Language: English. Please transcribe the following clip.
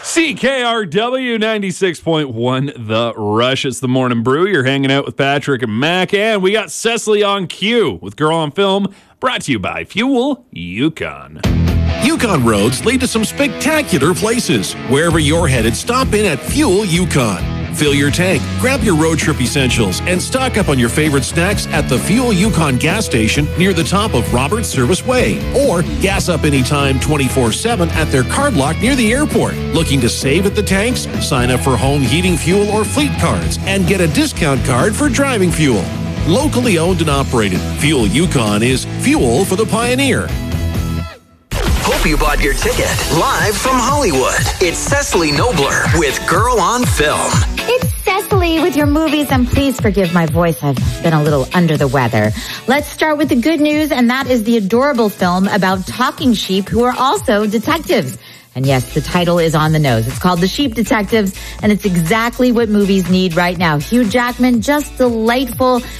CKRW 96.1 The Rush. It's the Morning Brew. You're hanging out with Patrick and Mac, and we got Cecily on cue with Girl on Film, brought to you by Fuel Yukon. Yukon roads lead to some spectacular places. Wherever you're headed, stop in at Fuel Yukon. Fill your tank, grab your road trip essentials, and stock up on your favorite snacks at the Fuel Yukon gas station near the top of Roberts Service Way. Or gas up anytime 24/7 at their card lock near the airport. Looking to save at the tanks? Sign up for home heating fuel or fleet cards and get a discount card for driving fuel. Locally owned and operated, Fuel Yukon is fuel for the pioneer. Hope you bought your ticket. Live from Hollywood, it's Cecily Nobler with Girl on Film. It's Cecily with your movies, and please forgive my voice. I've been a little under the weather. Let's start with the good news, and that is the adorable film about talking sheep who are also detectives. And yes, the title is on the nose. It's called The Sheep Detectives, and it's exactly what movies need right now. Hugh Jackman, just delightful.